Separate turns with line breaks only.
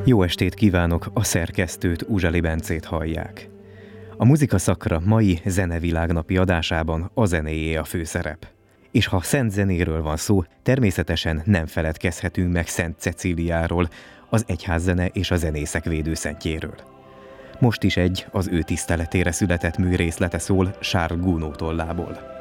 Jó estét kívánok, a szerkesztőt, Uzsali Bencét hallják. A Muzika Szakra mai zenevilágnapi adásában a zenéjé a főszerep. És ha szent zenéről van szó, természetesen nem feledkezhetünk meg Szent Cecíliáról, az egyházzene és a zenészek védőszentjéről. Most is az ő tiszteletére született műrészlete szól Charles Gounod tollából.